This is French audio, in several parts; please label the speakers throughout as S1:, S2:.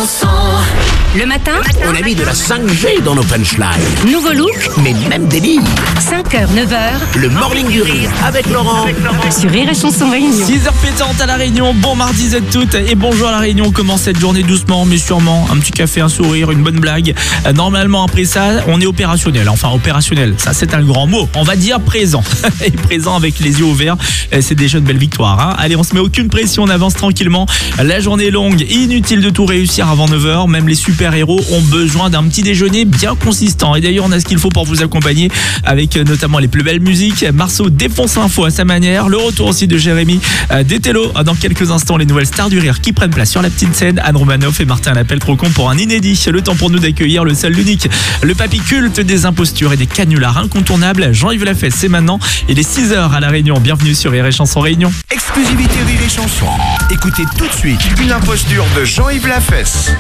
S1: chanson.
S2: Le matin,
S3: On a mis de la 5G dans nos punchlines.
S2: nouveau look,
S3: Mais même des livres.
S2: 5h, 9h,
S3: Le morning du rire avec Laurent.
S2: sur Rire et Chanson Réunion.
S4: 6h pétantes à La Réunion, bon mardi à toutes et bonjour à La Réunion. On commence cette journée doucement mais sûrement, un petit café, un sourire, une bonne blague. Normalement après ça, on est opérationnel, enfin opérationnel, ça c'est un grand mot, on va dire présent. Et présent avec les yeux ouverts, c'est déjà une belle victoire. Hein. Allez, on se met aucune pression, on avance tranquillement. La journée est longue, inutile de tout réussir avant 9h, même les super-héros ont besoin d'un petit déjeuner bien consistant. Et d'ailleurs, on a ce qu'il faut pour vous accompagner avec notamment les plus belles musiques. Marceau défonce l'info à sa manière. Le retour aussi de Jérémy Detello. Dans quelques instants, les nouvelles stars du rire qui prennent place sur la petite scène. Anne Romanoff et Martin Lappel trop con pour un inédit. Le temps pour nous d'accueillir le seul, l'unique, le papy culte des impostures et des canulars incontournables. Jean-Yves Lafesse, c'est maintenant. Il est 6h à La Réunion. Bienvenue sur Rire et Chanson Réunion.
S5: Exclusivité Rire et Chanson. Écoutez tout de suite une imposture de Jean-Yves Lafesse.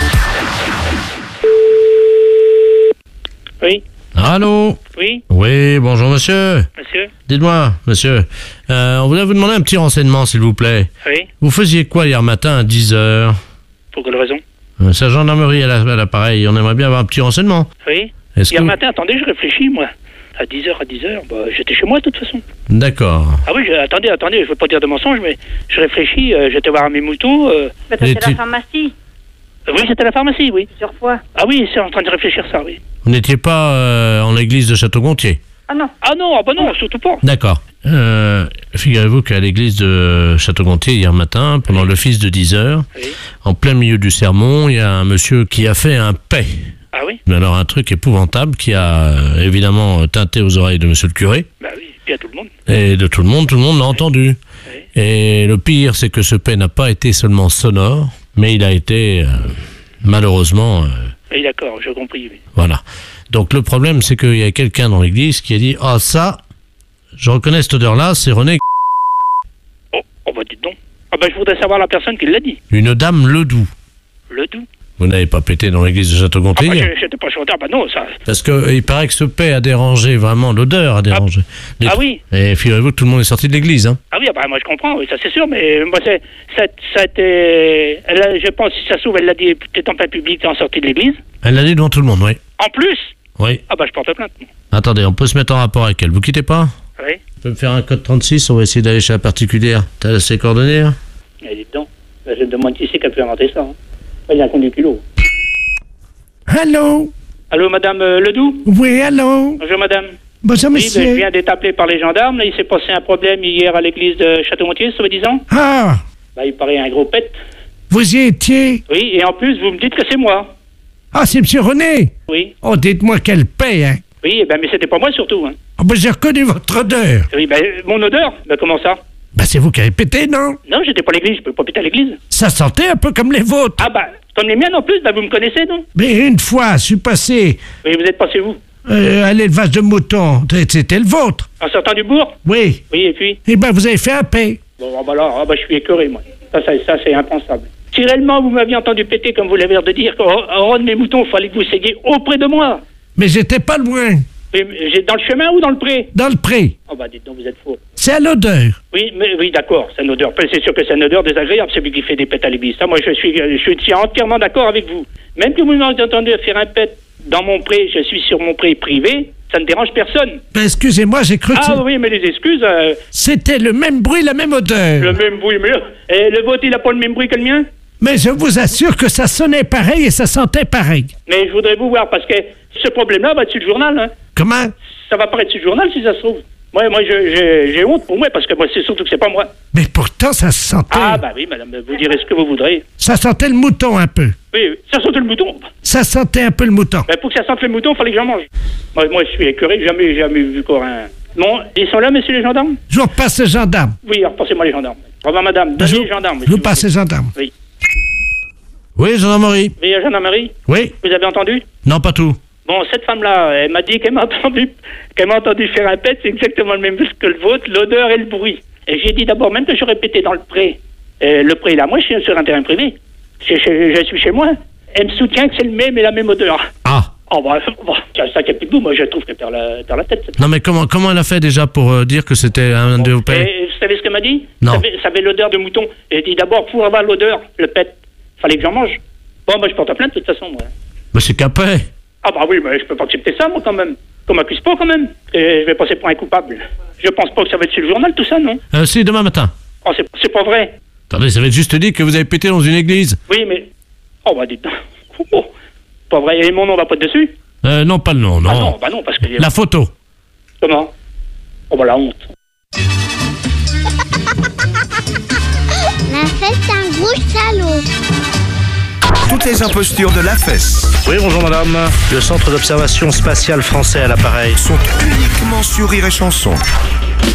S6: Oui,
S7: Allô?
S6: oui,
S7: Oui, bonjour monsieur.
S6: monsieur,
S7: Dites-moi, monsieur, on voulait vous demander un petit renseignement, s'il vous plaît.
S6: oui.
S7: Vous faisiez quoi hier matin à 10h?
S6: Pour quelle raison?
S7: C'est la gendarmerie à l'appareil, on aimerait bien avoir un petit renseignement.
S6: Oui.
S7: Est-ce
S6: Hier
S7: que...
S6: matin, attendez, je réfléchis, moi. À 10h, bah, j'étais chez moi, de toute façon.
S7: D'accord.
S6: Ah oui, attendez, je veux pas dire de mensonge, mais je réfléchis, j'étais voir mes moutons.
S8: Mais
S7: Et
S8: c'était
S7: tu-
S8: la pharmacie,
S6: Oui, c'était à la pharmacie, oui.
S8: plusieurs fois.
S6: Ah oui, c'est en train de réfléchir ça, oui.
S7: Vous n'étiez pas en l'église de Château-Gontier?
S8: Ah non,
S6: Ah non, non, surtout pas.
S7: D'accord. Figurez-vous qu'à l'église de Château-Gontier, hier matin, pendant l'office de 10h,
S6: Oui.
S7: en plein milieu du sermon, il y a un monsieur qui a fait un paix.
S6: Ah oui,
S7: Mais alors un truc épouvantable qui a évidemment teinté aux oreilles de monsieur le curé
S6: bah oui, puis à tout le monde.
S7: et de tout le monde l'a entendu. Et le pire, c'est que ce paix n'a pas été seulement sonore, mais il a été malheureusement...
S6: Oui, d'accord, j'ai compris, oui.
S7: voilà. Donc le problème, c'est qu'il y a quelqu'un dans l'église qui a dit « Ah ça, je reconnais cette odeur-là, c'est René,
S6: Oh, bah dites donc. Ah bah je voudrais savoir la personne qui l'a dit.
S7: une dame Ledoux.
S6: Le doux. »
S7: Vous n'avez pas pété dans l'église de
S6: Ah
S7: Château-Gontier
S6: bah
S7: hier?
S6: j'étais pas chanteur, bah non, ça...
S7: Parce qu'il paraît que ce paix a dérangé, vraiment, l'odeur a dérangé.
S6: Ah oui.
S7: Et figurez-vous que tout le monde est sorti de l'église, hein.
S6: Ah oui, bah moi je comprends, oui, ça c'est sûr, mais moi ça a été... je pense, si ça s'ouvre, elle l'a dit peut-être en plein public en sortie de l'église.
S7: Elle l'a dit devant tout le monde, oui.
S6: En plus.
S7: Oui.
S6: Ah bah je porte plainte.
S7: Attendez, on peut se mettre en rapport avec elle. Vous quittez pas?
S6: Oui.
S7: Vous pouvez me faire un code 36, on va essayer d'aller chez la particulière. T'as ses coordonnées, hein?
S6: Mais dites donc, je me demande qui c'est qui a pu inventer ça. Hein. Il y a un compte du culot.
S9: Allô?
S6: Allô, madame Ledoux?
S9: Oui, allô?
S6: Bonjour, madame.
S9: Bonjour,
S6: Oui, ben, je
S9: monsieur.
S6: viens d'être appelé par les gendarmes. Là, il s'est passé un problème hier à l'église de Château-Gontier, soi-disant.
S9: Ah,
S6: Bah, il paraît un gros pet.
S9: vous y étiez?
S6: Oui, et en plus, vous me dites que c'est moi.
S9: Ah, c'est monsieur René?
S6: Oui.
S9: Oh, dites-moi quelle paix, hein?
S6: Oui, eh ben, mais c'était pas moi surtout. Hein.
S9: Oh, ben, j'ai reconnu votre odeur.
S6: Oui, ben, mon odeur? Ben, comment ça?
S9: Ben, c'est vous qui avez pété, non?
S6: Non, j'étais pas à l'église, je peux pas péter à l'église.
S9: Ça sentait un peu comme les vôtres.
S6: Ah, bah, comme les miennes en plus, ben, vous me connaissez, non?
S9: Mais une fois, je suis passé
S6: Oui, vous êtes passé où?
S9: à l'élevage de moutons. C'était le vôtre.
S6: En sortant du bourg?
S9: Oui.
S6: Oui, et puis?
S9: Eh ben, vous avez fait un paix.
S6: Bon, ah bah là, ah bah, je suis écœuré, moi. Ça c'est impensable. Si réellement vous m'aviez entendu péter, comme vous l'avez l'air de dire, qu'au rang de mes moutons, il fallait que vous soyez auprès de moi.
S9: Mais j'étais pas loin.
S6: Mais j'ai dans le chemin ou dans le pré?
S9: Dans le pré.
S6: Oh bah dites donc, vous êtes faux.
S9: C'est à l'odeur.
S6: Oui, mais oui, d'accord, c'est une odeur. C'est sûr que c'est une odeur désagréable, celui qui fait des pets à l'église. Ça, moi, je suis entièrement d'accord avec vous. Même que vous m'avez entendu faire un pet dans mon pré, je suis sur mon pré privé, ça ne dérange personne.
S9: Ben, excusez-moi, j'ai cru que
S6: Ah oui, mais les excuses,
S9: c'était le même bruit, la même odeur.
S6: le même bruit, mais le vôtre, il n'a pas le même bruit que le mien?
S9: Mais je vous assure que ça sonnait pareil et ça sentait pareil.
S6: Mais je voudrais vous voir, parce que ce problème-là va être sur le journal, hein.
S9: Comment?
S6: Ça va paraître sur le journal si ça se trouve. Moi, j'ai honte pour moi, parce que moi, c'est surtout que c'est pas moi.
S9: Mais pourtant, ça se sentait.
S6: Ah, bah oui, madame, vous direz ce que vous voudrez.
S9: Ça sentait le mouton un peu.
S6: Oui, ça sentait le mouton.
S9: Ça sentait un peu le mouton.
S6: Mais pour que ça sente le mouton, il fallait que j'en mange. Moi, je suis écœuré, jamais vu encore un... Bon, ils sont là, messieurs les gendarmes?
S9: Je vous repasse le gendarme.
S6: Oui, alors passez-moi les gendarmes. Au revoir, madame. Donnez les gendarmes.
S9: Je vous passe le gendarme.
S6: Oui.
S7: Oui, gendarmerie.
S6: Oui, gendarmerie.
S7: Oui?
S6: Vous avez entendu?
S7: Non, pas tout.
S6: Bon, cette femme-là, elle m'a dit qu'elle m'a entendu faire un pet, c'est exactement le même que le vôtre, l'odeur et le bruit. Et j'ai dit d'abord, même que j'aurais pété dans le pré. Le pré, là, moi, je suis sur un terrain privé. Je suis chez moi. Elle me soutient que c'est le même et la même odeur.
S7: Ah.
S6: Oh, bah, ça qui est plus beau, moi, je trouve qu'elle perd la tête.
S7: Non, mais comment elle a fait déjà pour dire que c'était un de vos pets?
S6: Et vous savez ce qu'elle m'a dit?
S7: Non.
S6: Ça avait l'odeur de mouton. Elle dit d'abord, pour avoir l'odeur, le pet, fallait que j'en mange. Bon, moi, je porte plainte de toute façon, moi.
S7: Bah, c'est capé.
S6: Ah bah oui, mais je peux pas accepter ça, moi, quand même. Qu'on m'accuse pas, quand même. Et je vais passer pour un coupable. Je pense pas que ça va être sur le journal, tout ça, non?
S7: Si, demain matin.
S6: Oh, c'est pas vrai.
S7: Attendez, ça va être juste dit que vous avez pété dans une église.
S6: Oui, mais... Oh, bah, dites donc. Oh, pas vrai. Et mon nom va pas dessus?
S7: Non, pas le nom, non.
S6: Ah non, bah non, parce que...
S7: La photo.
S6: Comment? Oh, bah, la honte.
S1: La fesse, un gros salaud.
S5: Toutes les impostures de la fesse
S8: Oui, bonjour madame. Le centre d'observation spatiale français à l'appareil.
S5: sont uniquement sur Rire et Chanson.